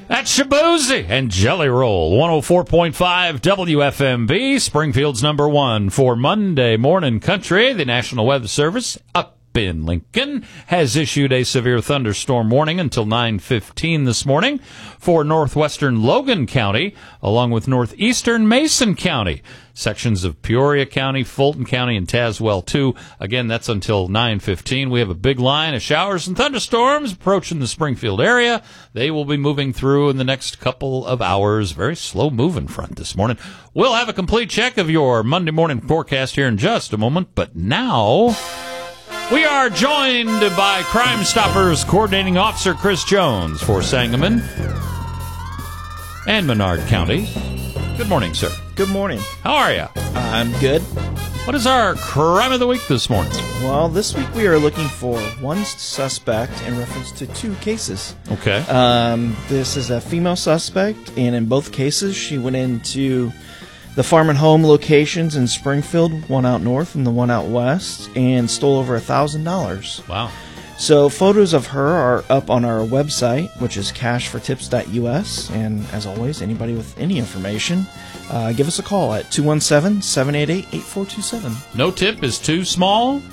That's Shaboozey and Jelly Roll, 104.5 WFMB, Springfield's number one for Monday Morning Country. The National Weather Service up in Lincoln has issued a severe thunderstorm warning until 9:15 this morning for northwestern Logan County, along with northeastern Mason County, sections of Peoria County, Fulton County, and Tazewell, too. Again, that's until 9:15. We have a big line of showers and thunderstorms approaching the Springfield area. They will be moving through in the next couple of hours. Very slow-moving front this morning. We'll have a complete check of your Monday morning forecast here in just a moment, but now we are joined by Crime Stoppers Coordinating Officer Chris Jones for Sangamon and Menard County. Good morning, sir. Good morning. How are you? I'm good. What is our crime of the week this morning? Well, this week we are looking for one suspect in reference to two cases. Okay. This is a female suspect, and in both cases she went into the farm and home locations in Springfield, one out north and the one out west, and stole over $1,000. Wow. So photos of her are up on our website, which is cashfortips.us. And as always, anybody with any information, give us a call at 217-788-8427. No tip is too small?